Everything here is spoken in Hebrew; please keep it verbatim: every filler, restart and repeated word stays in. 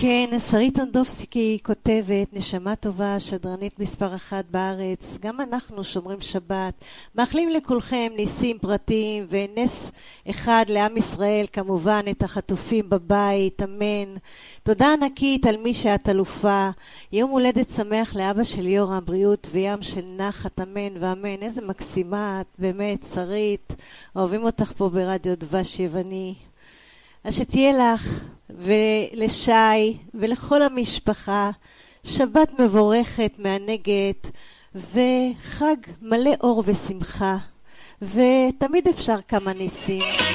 כן, שרית אנדובסקי כותבת, נשמה טובה, שדרנית מספר אחת בארץ, גם אנחנו שומרים שבת, מאחלים לכולכם ניסים פרטיים ונס אחד לעם ישראל, כמובן את החטופים בבית, אמן. תודה ענקית על מי שאת אלופה, יום הולדת שמח לאבא של יורם, בריאות וים של נחת, אמן ואמן. איזה מקסימה את, באמת, שרית, אוהבים אותך פה ברדיו דבש יווני. אז שתהיה לך ולשי ולכל המשפחה שבת מבורכת, מענגת, וחג מלא אור ושמחה, ותמיד אפשר כמה ניסים.